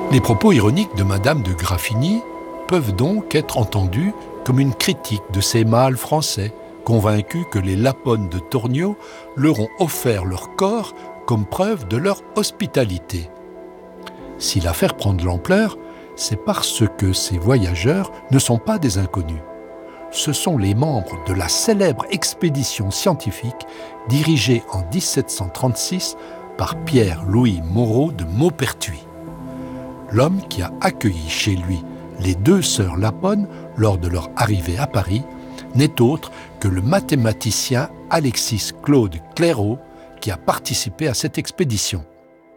Les propos ironiques de Madame de Graffigny peuvent donc être entendus comme une critique de ces mâles français, convaincus que les Lapones de Tornio leur ont offert leur corps comme preuve de leur hospitalité. Si l'affaire prend de l'ampleur, c'est parce que ces voyageurs ne sont pas des inconnus. Ce sont les membres de la célèbre expédition scientifique dirigée en 1736 par Pierre-Louis Moreau de Maupertuis. L'homme qui a accueilli chez lui les deux sœurs Lapones lors de leur arrivée à Paris n'est autre que le mathématicien Alexis Claude Clairaut qui a participé à cette expédition.